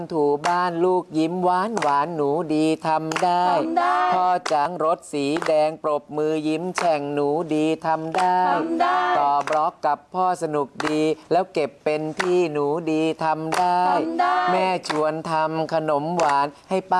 ถูบ้านลูกยิ้มหวานหวานหนูดีทำได้พ่อจังรถสีแดงปรบมือยิ้มแฉ่งหนูดีทำได้ต่อบล็อกกับพ่อสนุกดีแล้วเก็บเป็นที่หนูดีทำได้แม่ชวนทำขนมหวานให้ป้า